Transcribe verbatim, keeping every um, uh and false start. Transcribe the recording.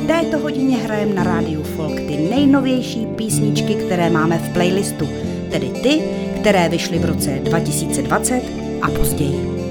této hodině hrajeme na rádiu Folk ty nejnovější písničky, které máme v playlistu, tedy ty, které vyšly v roce dva tisíce dvacet a později.